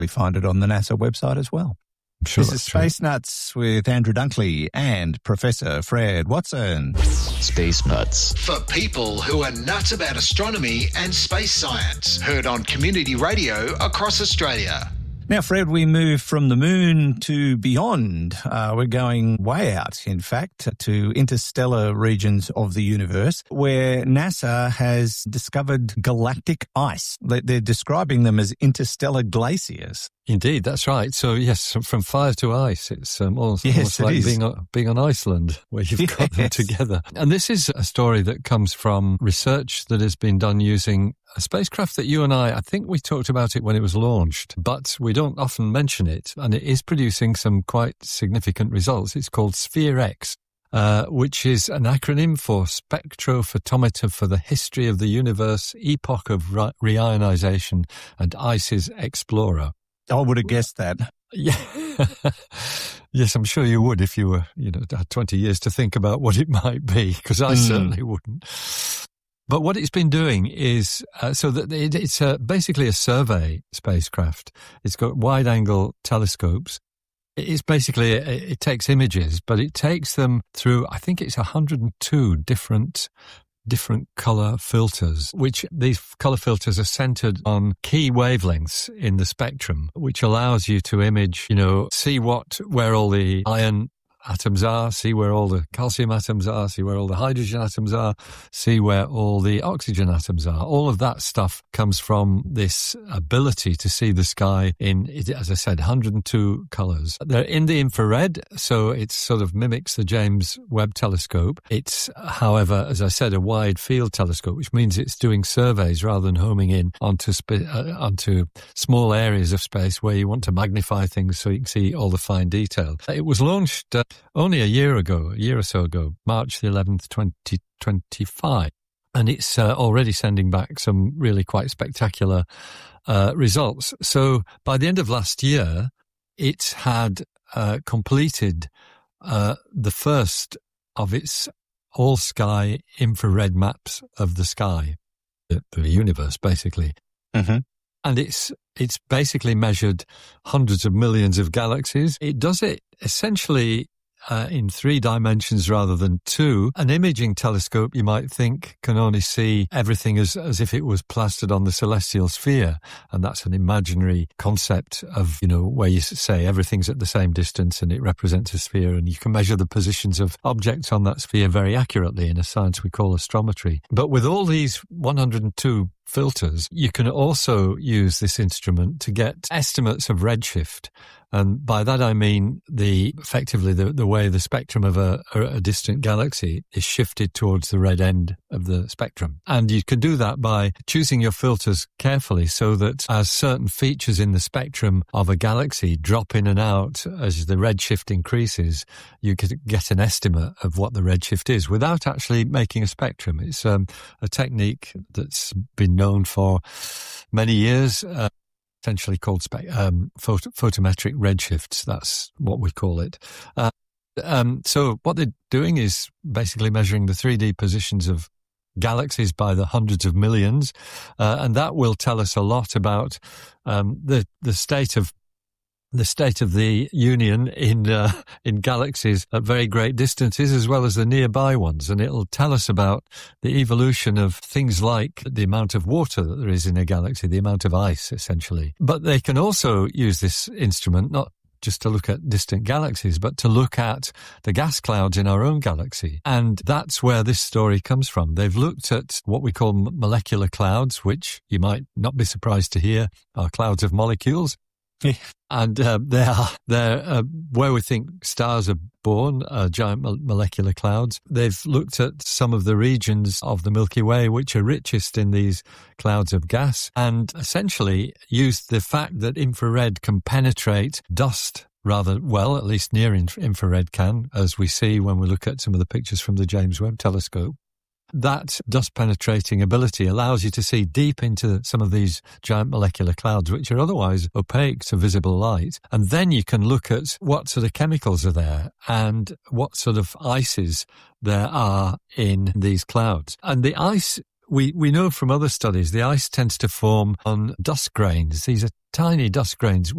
We find it on the NASA website as well. Sure, this is Space Nuts with Andrew Dunkley and Professor Fred Watson. Space Nuts. For people who are nuts about astronomy and space science. Heard on community radio across Australia. Now, Fred, we move from the moon to beyond. We're going way out, in fact, to interstellar regions of the universe, where NASA has discovered galactic ice. They're describing them as interstellar glaciers. Indeed, that's right. So, yes, from fire to ice, it's almost like being on Iceland, where you've got them together. And this is a story that comes from research that has been done using a spacecraft that you and I think we talked about it when it was launched, but we don't often mention it, and it is producing some quite significant results. It's called SPHERE-X, which is an acronym for Spectrophotometer for the History of the Universe, Epoch of Reionization, and ICE's Explorer. I would have guessed that. Yeah. Yes, I'm sure you would if you were, had 20 years to think about what it might be, because I certainly wouldn't. But what it's been doing is, it's basically a survey spacecraft. It's got wide-angle telescopes. It's basically, it takes images, but it takes them through, I think it's 102 different color filters, which these color filters are centered on key wavelengths in the spectrum, which allows you to image, see where all the iron atoms are, see where all the calcium atoms are, see where all the hydrogen atoms are, see where all the oxygen atoms are. All of that stuff comes from this ability to see the sky in, as I said, 102 colors. They're in the infrared, so it sort of mimics the James Webb Telescope. It's, however, as I said, a wide field telescope, which means it's doing surveys rather than homing in onto small areas of space where you want to magnify things so you can see all the fine detail. It was launched only a year or so ago, March the 11th, 2025. And it's already sending back some really quite spectacular results. So by the end of last year, it had completed the first of its all-sky infrared maps of the sky, the universe, basically. Mm-hmm. And it's basically measured hundreds of millions of galaxies. It does it essentially in 3 dimensions rather than 2. An imaging telescope, you might think, can only see everything as if it was plastered on the celestial sphere. And that's an imaginary concept of, where you say everything's at the same distance and it represents a sphere, and you can measure the positions of objects on that sphere very accurately in a science we call astrometry. But with all these 102 filters, you can also use this instrument to get estimates of redshift. And by that I mean effectively the way the spectrum of a distant galaxy is shifted towards the red end of the spectrum. And you can do that by choosing your filters carefully so that as certain features in the spectrum of a galaxy drop in and out as the redshift increases, you could get an estimate of what the redshift is without actually making a spectrum. It's a technique that's been known for many years, essentially called photometric redshifts. That's what we call it. So what they're doing is basically measuring the 3D positions of galaxies by the hundreds of millions, and that will tell us a lot about the state of the union in galaxies at very great distances as well as the nearby ones. And it'll tell us about the evolution of things like the amount of water that there is in a galaxy, the amount of ice, essentially. But they can also use this instrument not just to look at distant galaxies, but to look at the gas clouds in our own galaxy. And that's where this story comes from. They've looked at what we call molecular clouds, which you might not be surprised to hear are clouds of molecules. And they're where we think stars are born, giant molecular clouds. They've looked at some of the regions of the Milky Way which are richest in these clouds of gas, and essentially used the fact that infrared can penetrate dust rather well, at least near infrared can, as we see when we look at some of the pictures from the James Webb Telescope. That dust-penetrating ability allows you to see deep into some of these giant molecular clouds, which are otherwise opaque to visible light. And then you can look at what sort of chemicals are there and what sort of ices there are in these clouds. And the ice we know from other studies the ice tends to form on dust grains. These are tiny dust grains